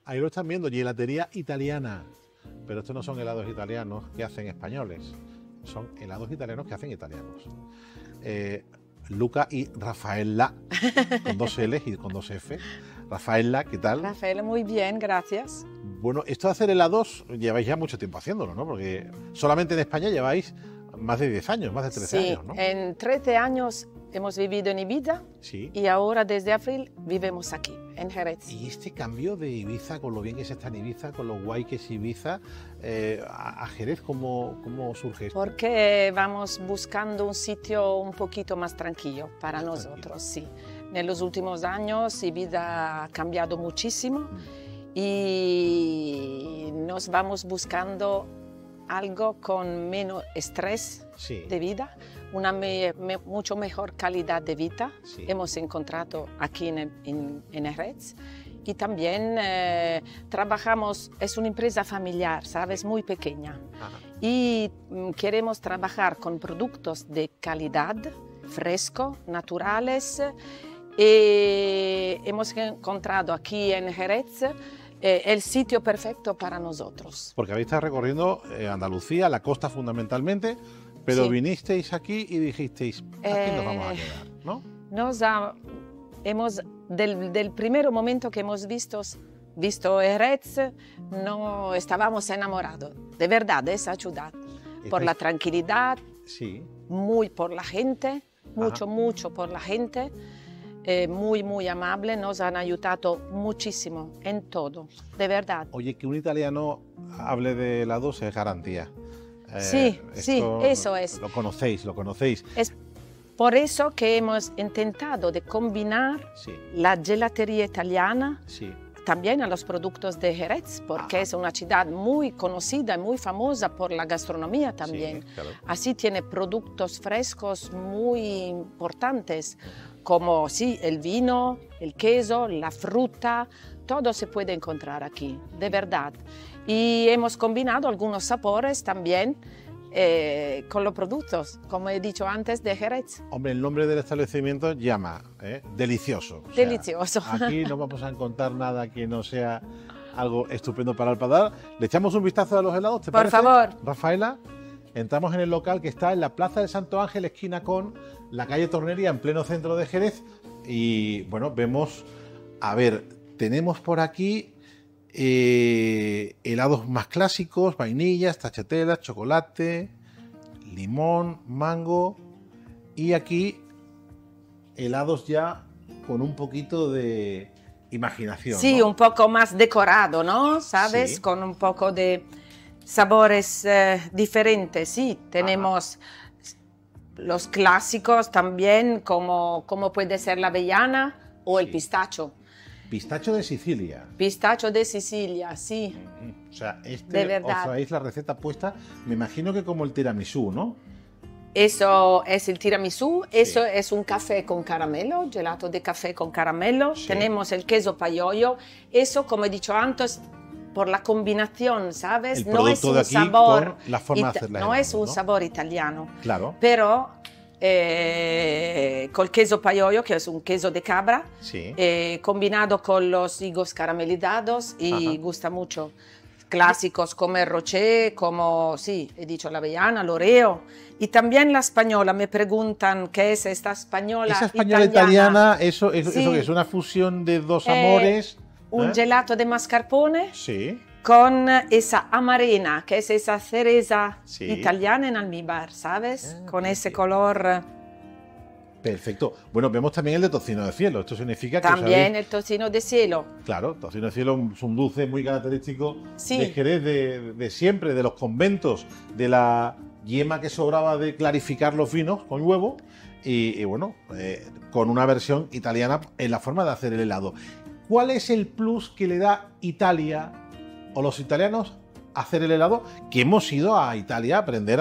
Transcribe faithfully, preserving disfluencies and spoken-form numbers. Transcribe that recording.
Ahí lo están viendo, gelatería italiana. Pero estos no son helados italianos que hacen españoles, son helados italianos que hacen italianos. Eh, Luca y Rafaela, con dos L y con dos F. Rafaela, ¿qué tal? Rafaela, muy bien, gracias. Bueno, esto de hacer helados lleváis ya mucho tiempo haciéndolo, ¿no? Porque solamente en España lleváis más de diez años, más de trece sí, años, ¿no? En trece años hemos vivido en Ibiza, sí. Y ahora desde abril vivimos aquí, en Jerez. Y este cambio de Ibiza, con lo bien que se está en Ibiza, con lo guay que es Ibiza, eh, a, a Jerez, ¿cómo, ¿cómo surge esto? Porque vamos buscando un sitio un poquito más tranquilo para más nosotros, tranquilo. sí. En los últimos años Ibiza ha cambiado muchísimo Mm. y nos vamos buscando algo con menos estrés Sí. de vida, una me, me, mucho mejor calidad de vida. Sí. Hemos encontrado aquí en, en, en Jerez. Y también eh, trabajamos, es una empresa familiar, ¿sabes? Muy pequeña. Ajá. Y mm, queremos trabajar con productos de calidad, frescos, naturales. Y hemos encontrado aquí en Jerez eh, el sitio perfecto para nosotros. Porque habéis estado recorriendo eh, Andalucía, la costa fundamentalmente, pero Sí. vinisteis aquí y dijisteis, aquí Eh, nos vamos a quedar, ¿no? Nos ha, hemos, del, del primer momento que hemos visto, visto Jerez, no estábamos enamorados, de verdad, de esa ciudad, por Estáis- la tranquilidad, Sí. muy por la gente, mucho, Ajá. mucho por la gente, eh, muy, muy amable, nos han ayudado muchísimo en todo, de verdad. Oye, que un italiano hable de helados es garantía. Eh, Sí, sí, esto eso es. Lo conocéis, lo conocéis. Es por eso que hemos intentado de combinar Sí, la gelatería italiana sí. también a los productos de Jerez, porque Ajá. es una ciudad muy conocida y muy famosa por la gastronomía también. Sí, claro. Así tiene productos frescos muy importantes, como sí, el vino, el queso, la fruta, todo se puede encontrar aquí, de verdad. Y hemos combinado algunos sabores también eh, con los productos, como he dicho antes, de Jerez. Hombre, el nombre del establecimiento llama, ¿eh? Delicioso. O sea, Delicioso. Aquí no vamos a encontrar nada que no sea algo estupendo para el paladar. Le echamos un vistazo a los helados, ¿te Por parece? favor. Rafaela, entramos en el local que está en la Plaza del Santo Ángel, esquina con la calle Tornería, en pleno centro de Jerez. Y bueno, vemos, a ver, tenemos por aquí eh, helados más clásicos, vainillas, tachatelas, chocolate, limón, mango. Y aquí helados ya con un poquito de imaginación. Sí, ¿no? un poco más decorado, ¿no? ¿Sabes? Sí. Con un poco de sabores eh, diferentes, sí. Tenemos los clásicos también, como, como puede ser la avellana o el Sí. pistacho. Pistacho de Sicilia. Pistacho de Sicilia, sí. O sea, este De verdad. os traéis la receta puesta, me imagino que como el tiramisú, ¿no? Eso es el tiramisú, Sí. eso es un café con caramelo, gelato de café con caramelo. Sí. Tenemos el queso paiollo. Eso, como he dicho antes, por la combinación, ¿sabes? El no es producto un de aquí sabor, con la forma de ita- hacerla no helado, es un ¿no? sabor italiano, Claro. pero eh, col queso paiollo, que es un queso de cabra, Sí. eh, combinado con los higos caramelizados y Ajá. gusta mucho. Clásicos como el roché, como, sí, he dicho la avellana, el oreo. Y también la española, me preguntan qué es esta española Esa española italiana, eso, eso, Sí. eso que es una fusión de dos Eh, amores. Un ¿eh? gelato de mascarpone Sí. con esa amarena, que es esa cereza Sí. italiana en almíbar, ¿sabes? Ah, con qué ese bien. color. Perfecto. Bueno, vemos también el de tocino de cielo. Esto significa que os También habéis- el tocino de cielo. Claro, tocino de cielo es un dulce muy característico Sí. de Jerez de, de siempre, de los conventos, de la yema que sobraba de clarificar los vinos con huevo y, y bueno, eh, con una versión italiana en la forma de hacer el helado. ¿Cuál es el plus que le da Italia o los italianos a hacer el helado? Que hemos ido a Italia a aprender a